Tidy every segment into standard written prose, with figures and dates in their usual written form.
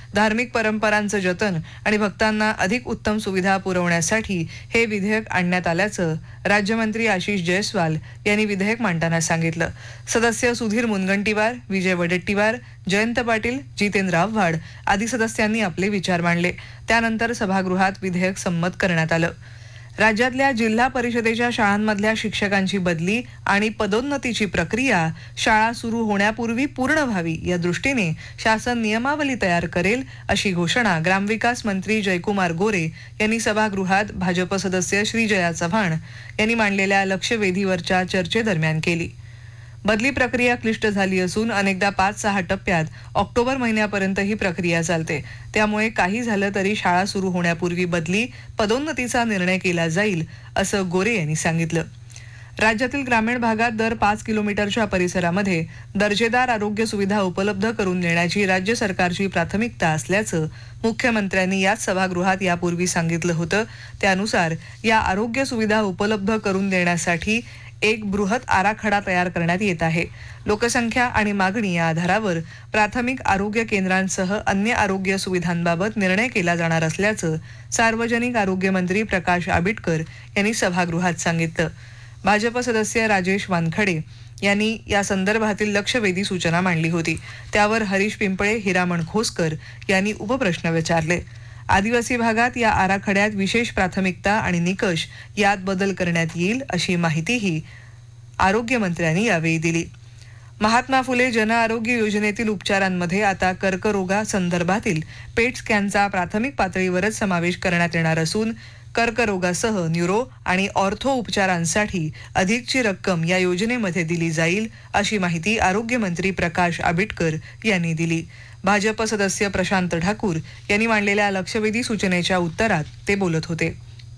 धार्मिक परंपरांचं जतन आणि भक्तांना अधिक उत्तम सुविधा पुरवण्यासाठी हे विधेयक आणण्यात आल्याचं राज्यमंत्री आशिष जयस्वाल यांनी विधेयक मांडताना सांगितलं. सदस्य सुधीर मुनगंटीवार, विजय वडेट्टीवार, जयंत पाटील, जितेंद्र आव्हाड आदी सदस्यांनी आपले विचार मांडले. त्यानंतर सभागृहात विधेयक संमत करण्यात आलं. राज्यातल्या जिल्हा परिषदेच्या शाळांमधल्या शिक्षकांची बदली आणि पदोन्नतीची प्रक्रिया शाळा सुरू होण्यापूर्वी पूर्ण व्हावी या दृष्टीने शासन नियमावली तयार करेल अशी घोषणा ग्रामविकास मंत्री जयकुमार गोरे यांनी सभागृहात भाजप सदस्य श्रीजया चव्हाण यांनी मांडलेल्या लक्षवेधीवरच्या चर्चेदरम्यान केली. बदली प्रक्रिया क्लिष्ट झाली असून अनेकदा 5-6 टप्प्यात ऑक्टोबर महिन्यापर्यंत ही प्रक्रिया चालते. त्यामुळे काही झालं तरी शाळा सुरू होण्यापूर्वी बदली पदोन्नतीचा निर्णय केला जाईल असं गोरे यांनी सांगितलं. राज्यातील ग्रामीण भागात दर 5 किलोमीटरच्या परिसरामध्ये दर्जेदार आरोग्य सुविधा उपलब्ध करून देण्याची राज्य सरकारची प्राथमिकता असल्याचं मुख्यमंत्र्यांनी याच सभागृहात यापूर्वी सांगितलं होतं. त्यानुसार या आरोग्य सुविधा उपलब्ध करून देण्यासाठी एक बृहत आराखडा तयार करण्यात येत आहे. लोकसंख्या आणि मागणी या आधारावर प्राथमिक आरोग्य केंद्रांसह अन्य आरोग्य सुविधांबाबत निर्णय केला जाणार असल्याचं सार्वजनिक आरोग्य मंत्री प्रकाश आबिटकर यांनी सभागृहात सांगितलं. भाजप सदस्य राजेश वानखडे यांनी या संदर्भातील लक्षवेधी सूचना मांडली होती. त्यावर हरीश पिंपळे, हिरामण खोसकर यांनी उपप्रश्न विचारले. आदिवासी भागात या आराखड्यात विशेष प्राथमिकता आणि निकष यात बदल करण्यात येईल अशी माहितीही आरोग्यमंत्र्यांनी यावेळी दिली. महात्मा फुले जन आरोग्य योजनेतील उपचारांमध्ये आता कर्करोगासंदर्भातील पेट स्कॅनचा प्राथमिक पातळीवरच समावेश करण्यात येणार असून कर्करोगासह न्यूरो आणि ऑर्थो उपचारांसाठी अधिकची रक्कम या योजनेमध्ये दिली जाईल अशी माहिती आरोग्यमंत्री प्रकाश आबिटकर यांनी दिली. भाजप सदस्य प्रशांत ठाकूर यांनी मांडलेल्या लक्षवेधी सूचनेच्या उत्तरात ते बोलत होते.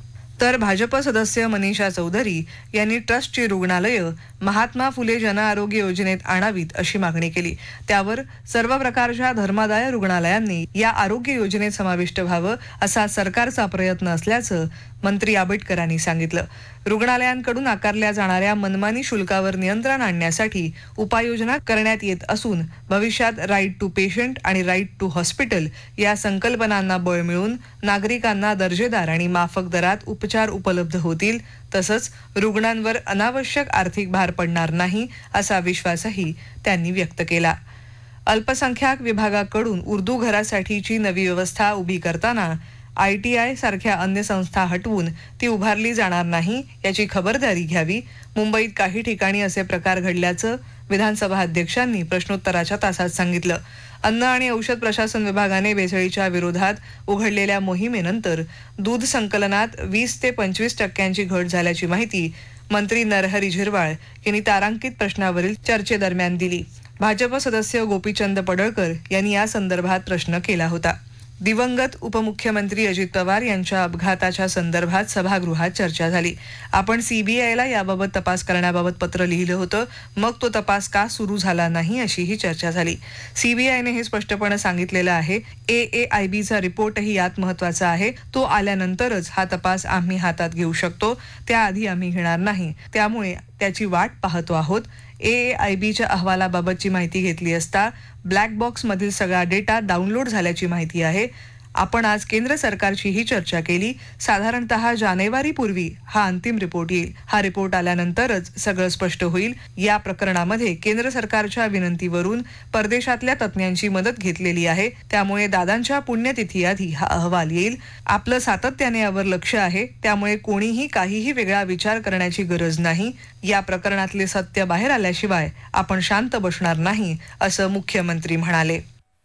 तर भाजप सदस्य मनीषा चौधरी यांनी ट्रस्टची रुग्णालयं महात्मा फुले जन आरोग्य योजनेत आणावीत अशी मागणी केली. त्यावर सर्व प्रकारच्या धर्मादाय रुग्णालयांनी या आरोग्य योजनेत समाविष्ट व्हावं असा सरकारचा प्रयत्न असल्याचं मंत्री आबिटकरांनी सांगितलं. रुग्णालयांकडून आकारल्या जाणाऱ्या मनमानी शुल्कावर नियंत्रण आणण्यासाठी उपाययोजना करण्यात येत असून भविष्यात राईट टू पेशंट आणि राईट टू हॉस्पिटल या संकल्पनांना बळ मिळून नागरिकांना दर्जेदार आणि माफक दरात उपचार उपलब्ध होतील. तसंच रुग्णांवर अनावश्यक आर्थिक भार पडणार नाही असा विश्वासही त्यांनी व्यक्त केला. अल्पसंख्याक विभागाकडून उर्दू घरासाठीची नवी व्यवस्था उभी करताना ITI सारख्या अन्य संस्था हटवून ती उभारली जाणार नाही याची खबरदारी घ्यावी. मुंबईत काही ठिकाणी असे प्रकार घडल्याचं विधानसभा अध्यक्षांनी प्रश्नोत्तराच्या तासात सांगितलं. अन्न आणि औषध प्रशासन विभागाने भेसळीच्या विरोधात उघडलेल्या मोहिमेनंतर दूध संकलनात 20 ते 25% घट झाल्याची माहिती मंत्री नरहरी झिरवाळ यांनी तारांकित प्रश्नावरील चर्चेदरम्यान दिली. भाजप सदस्य गोपीचंद पडळकर यांनी या संदर्भात प्रश्न केला होता. दिवंगत उपमुख्यमंत्री अजित पवार यांच्या अपघाताच्या संदर्भात सभागृहात चर्चा झाली. आपण CBIला याबाबत तपास करण्याबाबत पत्र लिहिलं होतं, मग तो तपास का सुरू झाला नाही अशीही चर्चा झाली. CBIने हे स्पष्टपणे सांगितलेलं आहे. AAIBचा रिपोर्टही यात महत्वाचा आहे. तो आल्यानंतरच हा तपास आम्ही हातात घेऊ शकतो, त्याआधी आम्ही घेणार नाही. त्यामुळे त्याची वाट पाहतो आहोत. AAIBच्या अहवालाबाबतची माहिती घेतली असता ब्लॅक बॉक्स मधील सगळा डेटा डाउनलोड झाल्याची माहिती आहे. आपण आज केंद्र सरकारचीही चर्चा केली. साधारणतः जानेवारीपूर्वी हा अंतिम रिपोर्ट येईल. हा रिपोर्ट आल्यानंतरच सगळं स्पष्ट होईल. या प्रकरणामध्ये केंद्र सरकारच्या विनंतीवरून परदेशातल्या तज्ज्ञांची मदत घेतलेली आहे. त्यामुळे दादांच्या पुण्यतिथीआधी हा अहवाल येईल. आपलं सातत्याने यावर लक्ष आहे. त्यामुळे कोणीही काहीही वेगळा विचार करण्याची गरज नाही. या प्रकरणातले सत्य बाहेर आल्याशिवाय आपण शांत बसणार नाही असं मुख्यमंत्री म्हणाले.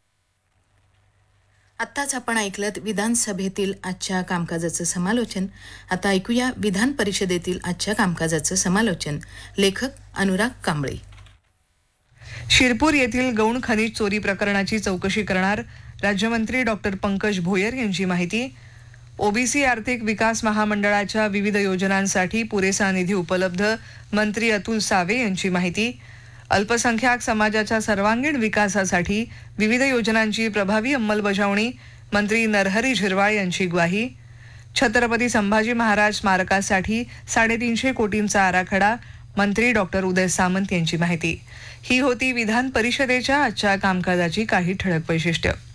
आत्ताच आपण ऐकलत विधानसभेतील आजच्या कामकाजाचं समालोचन. आता ऐकूया विधान परिषदेतील आजच्या कामकाजाचं समालोचन. लेखक अनुराग कांबळे. शिरपूर येथील गौण खनिज चोरी प्रकरणाची चौकशी करणार राज्यमंत्री डॉक्टर पंकज भोयर यांची माहिती. ओबीसी आर्थिक विकास महामंडळाच्या विविध योजनांसाठी पुरेसा निधी उपलब्ध मंत्री अतुल सावे यांची माहिती. अल्पसंख्याक समाजाच्या सर्वांगीण विकासासाठी विविध योजनांची प्रभावी अंमलबजावणी मंत्री नरहरी झिरवाळ यांची ग्वाही. छत्रपती संभाजी महाराज स्मारकासाठी 350 कोटींचा आराखडा मंत्री डॉक्टर उदय सामंत यांची माहिती. ही होती विधान परिषदेच्या आजच्या कामकाजाची काही ठळक वैशिष्ट्य.